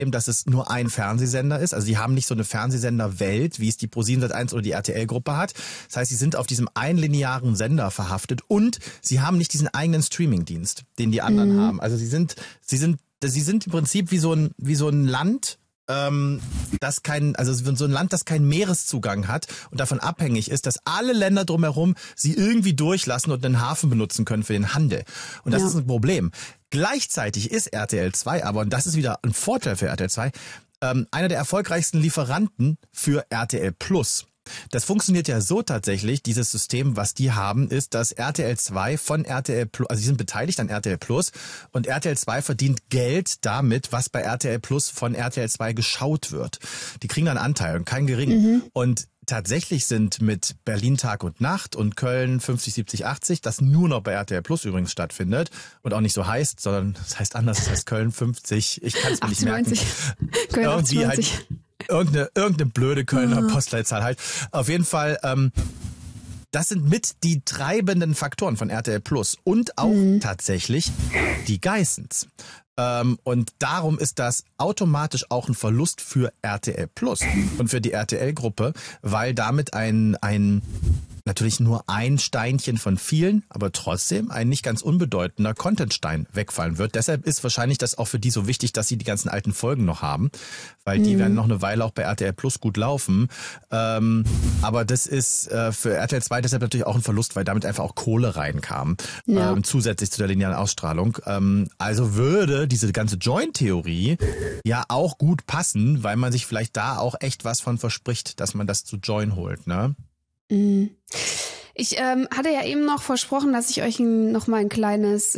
dass es nur ein Fernsehsender ist. Also die haben nicht so eine Fernsehsenderwelt, wie es die ProSieben Sat.1 oder die RTL-Gruppe hat. Das heißt, sie sind auf diesem einlinearen Sender verhaftet und sie haben nicht diesen eigenen Streamingdienst, den die anderen haben. Also sie sind im Prinzip wie so ein Land, das kein Land, das keinen Meereszugang hat und davon abhängig ist, dass alle Länder drumherum sie irgendwie durchlassen und einen Hafen benutzen können für den Handel. Und das ist ein Problem. Gleichzeitig ist RTL 2 aber, und das ist wieder ein Vorteil für RTL 2, einer der erfolgreichsten Lieferanten für RTL Plus. Das funktioniert ja so tatsächlich, dieses System, was die haben, ist, dass RTL 2 von RTL Plus, also sie sind beteiligt an RTL Plus und RTL 2 verdient Geld damit, was bei RTL Plus von RTL 2 geschaut wird. Die kriegen dann Anteil und keinen geringen. Und tatsächlich sind mit Berlin Tag und Nacht und Köln 50, 70, 80, das nur noch bei RTL Plus übrigens stattfindet und auch nicht so heißt, sondern das heißt anders, das heißt Köln 50, ich kann es mir nicht merken. Köln irgendwie 80. halt irgendeine blöde Kölner Postleitzahl halt. Auf jeden Fall, das sind mit die treibenden Faktoren von RTL Plus und auch tatsächlich die Geissens. Und darum ist das automatisch auch ein Verlust für RTL Plus und für die RTL-Gruppe, weil damit natürlich nur ein Steinchen von vielen, aber trotzdem ein nicht ganz unbedeutender Contentstein wegfallen wird. Deshalb ist wahrscheinlich das auch für die so wichtig, dass sie die ganzen alten Folgen noch haben, weil die werden noch eine Weile auch bei RTL Plus gut laufen. Aber das ist für RTL 2 deshalb natürlich auch ein Verlust, weil damit einfach auch Kohle reinkam, zusätzlich zu der linearen Ausstrahlung. Also würde diese ganze Join-Theorie ja auch gut passen, weil man sich vielleicht da auch echt was von verspricht, dass man das zu Join holt, ne? Ich hatte ja eben noch versprochen, dass ich euch noch mal ein kleines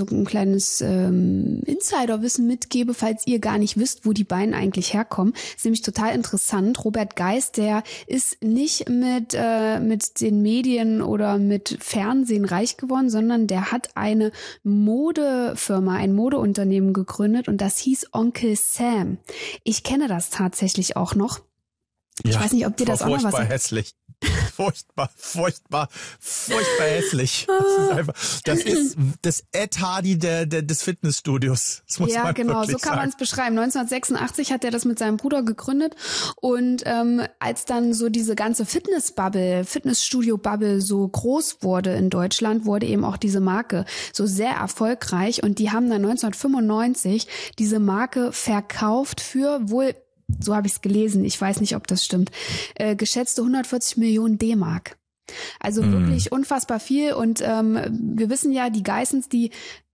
Insiderwissen mitgebe, falls ihr gar nicht wisst, wo die beiden eigentlich herkommen. Das ist nämlich total interessant. Robert Geist, der ist nicht mit den Medien oder mit Fernsehen reich geworden, sondern der hat eine Modefirma, ein Modeunternehmen gegründet und das hieß Onkel Sam. Ich kenne das tatsächlich auch noch. Ich weiß nicht, ob dir das auch noch was sagt. Hässlich. Furchtbar hässlich. Das ist das Ed Hardy des Fitnessstudios. Das muss man genau, wirklich so kann man es beschreiben. 1986 hat er das mit seinem Bruder gegründet und als dann so diese ganze Fitnessstudio-Bubble so groß wurde in Deutschland, wurde eben auch diese Marke so sehr erfolgreich und die haben dann 1995 diese Marke verkauft für wohl, so habe ich es gelesen, ich weiß nicht, ob das stimmt, geschätzte 140 Millionen D-Mark. Also wirklich unfassbar viel und wir wissen ja, die Geissens, die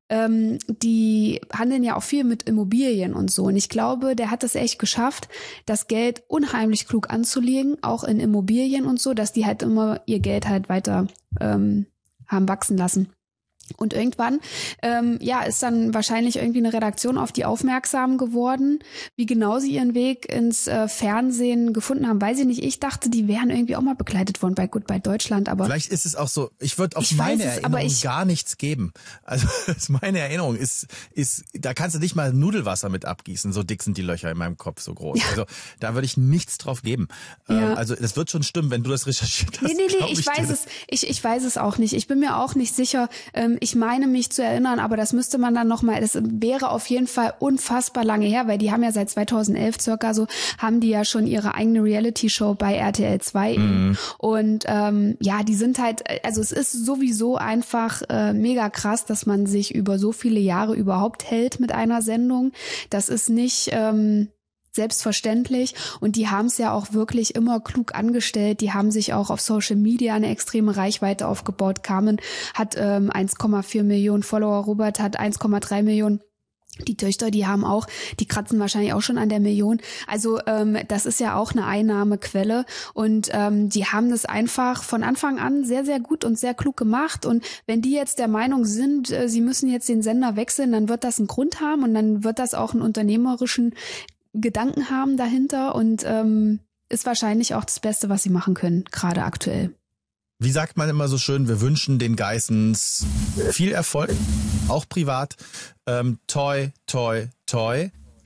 handeln ja auch viel mit Immobilien und so und ich glaube, der hat es echt geschafft, das Geld unheimlich klug anzulegen, auch in Immobilien und so, dass die halt immer ihr Geld halt weiter haben wachsen lassen. Und irgendwann, ist dann wahrscheinlich irgendwie eine Redaktion auf die aufmerksam geworden. Wie genau sie ihren Weg ins Fernsehen gefunden haben, weiß ich nicht. Ich dachte, die wären irgendwie auch mal begleitet worden bei Goodbye Deutschland, aber vielleicht ist es auch so, ich würde auf meine Erinnerung gar nichts geben. Also meine Erinnerung ist, da kannst du nicht mal Nudelwasser mit abgießen, so dick sind die Löcher in meinem Kopf, so groß. Ja. Also da würde ich nichts drauf geben. Ja. Also das wird schon stimmen, wenn du das recherchiert hast. Nee, ich weiß es auch nicht. Ich bin mir auch nicht sicher. Ich meine mich zu erinnern, aber das müsste man dann nochmal, das wäre auf jeden Fall unfassbar lange her, weil die haben ja seit 2011 circa so, haben die ja schon ihre eigene Reality-Show bei RTL 2 und die sind halt, also es ist sowieso einfach mega krass, dass man sich über so viele Jahre überhaupt hält mit einer Sendung. Das ist nicht selbstverständlich und die haben es ja auch wirklich immer klug angestellt. Die haben sich auch auf Social Media eine extreme Reichweite aufgebaut. Carmen hat 1,4 Millionen Follower, Robert hat 1,3 Millionen. Die Töchter, die kratzen wahrscheinlich auch schon an der Million. Also das ist ja auch eine Einnahmequelle und die haben das einfach von Anfang an sehr, sehr gut und sehr klug gemacht. Und wenn die jetzt der Meinung sind, sie müssen jetzt den Sender wechseln, dann wird das einen Grund haben und dann wird das auch einen unternehmerischen Gedanken haben dahinter und ist wahrscheinlich auch das Beste, was sie machen können, gerade aktuell. Wie sagt man immer so schön, wir wünschen den Geissens viel Erfolg, auch privat. Toi, toi, toi.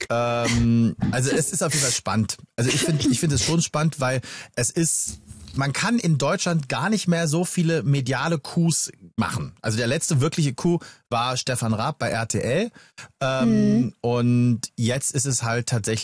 Also es ist auf jeden Fall spannend. Also ich finde es schon spannend, weil man kann in Deutschland gar nicht mehr so viele mediale Coups machen. Also der letzte wirkliche Coup war Stefan Raab bei RTL. Und jetzt ist es halt tatsächlich